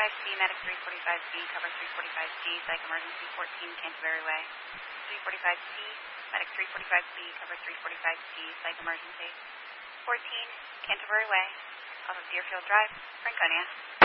345C, Medic 345B, cover 345G, psych emergency 14, Canterbury Way. 345C, Medic 345B, cover 345G, psych emergency 14, Canterbury Way, off of Deerfield Drive, Franconia.